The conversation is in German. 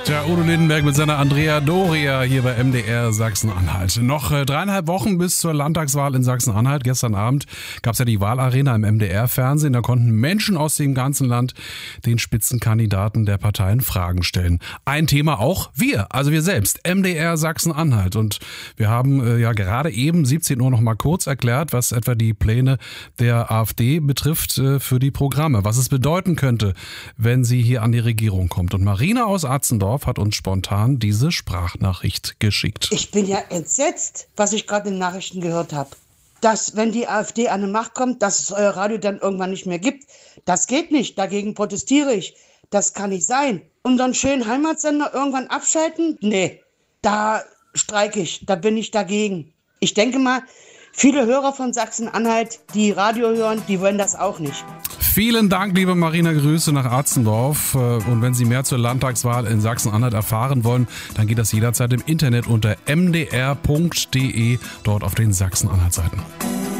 Tja, Udo Lindenberg mit seiner Andrea Doria hier bei MDR Sachsen-Anhalt. Noch 3,5 Wochen bis zur Landtagswahl in Sachsen-Anhalt. Gestern Abend gab es ja die Wahlarena im MDR-Fernsehen. Da konnten Menschen aus dem ganzen Land den Spitzenkandidaten der Parteien Fragen stellen. Ein Thema auch wir, also wir selbst, MDR Sachsen-Anhalt. Und wir haben ja gerade eben 17 Uhr noch mal kurz erklärt, was etwa die Pläne der AfD betrifft für die Programme. Was es bedeuten könnte, wenn sie hier an die Regierung kommt. Und Marina aus Atzendorf hat uns spontan diese Sprachnachricht geschickt. Ich bin ja entsetzt, was ich gerade in den Nachrichten gehört habe. Dass, wenn die AfD an die Macht kommt, dass es euer Radio dann irgendwann nicht mehr gibt. Das geht nicht, dagegen protestiere ich. Das kann nicht sein. Unseren schönen Heimatsender irgendwann abschalten? Nee, da streike ich, da bin ich dagegen. Ich denke mal, viele Hörer von Sachsen-Anhalt, die Radio hören, die wollen das auch nicht. Vielen Dank, liebe Marina, Grüße nach Atzendorf. Und wenn Sie mehr zur Landtagswahl in Sachsen-Anhalt erfahren wollen, dann geht das jederzeit im Internet unter mdr.de, dort auf den Sachsen-Anhalt-Seiten.